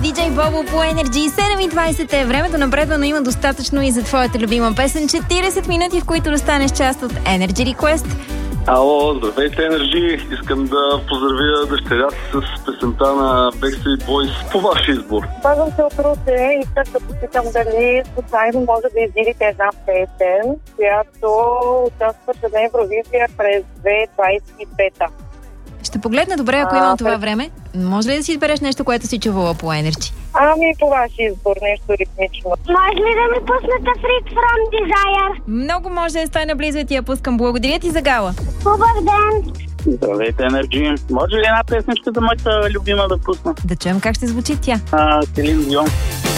диджей Бобо по Energy. 7:20 е времето напредва, но има достатъчно и за твоята любима песен. 40 минути, в които да станеш част от Energy Request. Ало, здравейте, Energy! Искам да поздравя дъщеря си с песента на Backstreet Boys по ваш избор. Пазвам се от Русе и искам да попитам дали случайно може да издирите една песен, която участваше на Евровизия през 2025. Ще погледна добре, ако има това време. Може ли да си избереш нещо, което си чувала по Energy? Ами по ваш избор, нещо ритмично. Може ли да ми пуснете Freak from Desire? Много може да стане наблизо и ти я пускам. Благодаря ти за Гала. Хубав ден! Здравейте, Energy. Може ли една песничка за моята любима да пусна? Да чуем как ще звучи тя. Селин Дион.